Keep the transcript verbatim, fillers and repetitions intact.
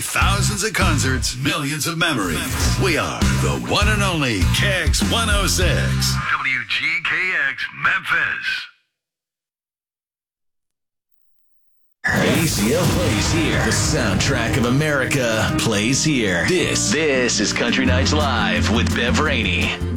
thousands of concerts, millions of memories. We are the one and only K X one oh six. W G K X Memphis. A C L plays here. The soundtrack of America plays here. This, this is Country Nights Live with Bev Rainey.